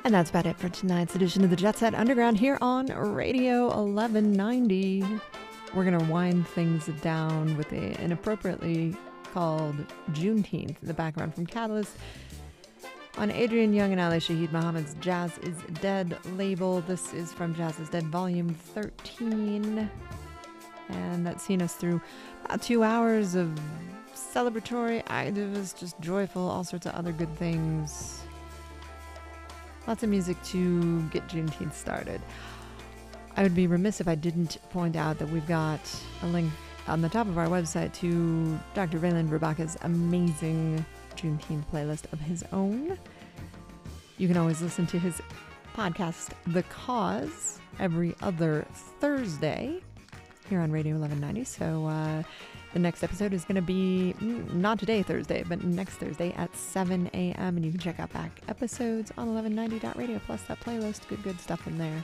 And that's about it for tonight's edition of the Jet Set Underground here on Radio 1190. We're going to wind things down with an appropriately called Juneteenth in the background from Catalyst on Adrian Young and Ali Shaheed Muhammad's Jazz is Dead label. This is from Jazz is Dead Volume 13. And that's seen us through about 2 hours of celebratory, activist, just joyful, all sorts of other good things. Lots of music to get Juneteenth started. I would be remiss if I didn't point out that we've got a link on the top of our website to Dr. Valen Verbaka's amazing Juneteenth playlist of his own. You can always listen to his podcast, The Cause, every other Thursday here on Radio 1190. So the next episode is going to be not today, Thursday, but next Thursday at 7 a.m. And you can check out back episodes on 1190.radio, plus that playlist. Good stuff in there.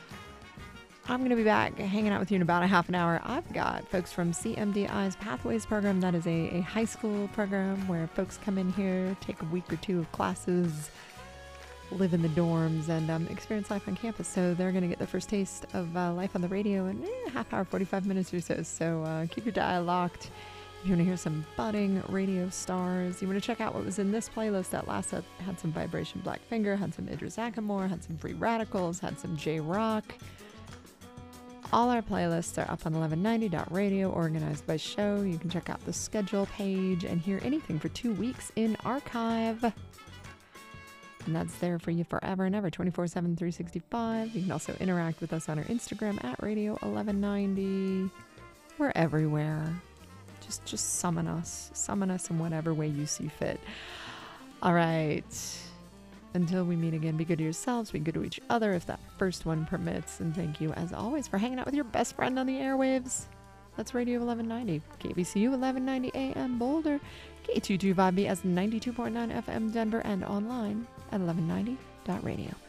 I'm going to be back hanging out with you in about a half an hour. I've got folks from CMDI's Pathways program. That is a high school program where folks come in here, take a week or two of classes, live in the dorms, and experience life on campus. So they're going to get the first taste of life on the radio in a half hour, 45 minutes or so. So keep your dial locked. If you want to hear some budding radio stars, you want to check out what was in this playlist that last set, had some Vibration Blackfinger, had some Idris Ackamore, had some Free Radicals, had some J-Rock. All our playlists are up on 1190.radio, organized by show. You can check out the schedule page and hear anything for 2 weeks in archive. And that's there for you forever and ever, 24/7, 365. You can also interact with us on our Instagram at Radio 1190. We're everywhere. Just summon us in whatever way you see fit. All right. Until we meet again, be good to yourselves, be good to each other if that first one permits. And thank you, as always, for hanging out with your best friend on the airwaves. That's Radio 1190, KBCU 1190 AM Boulder, K22 Vibe BS 92.9 FM Denver, and online at 1190.radio.